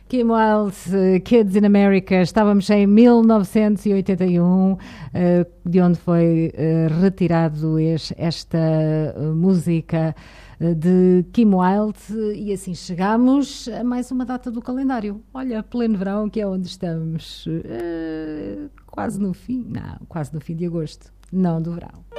Kim Wilde, Kids in America. Estávamos em 1981, de onde foi retirado esta música de Kim Wilde, e assim chegamos a mais uma data do calendário. Olha, pleno verão, que é onde estamos, quase no fim de agosto, não do verão.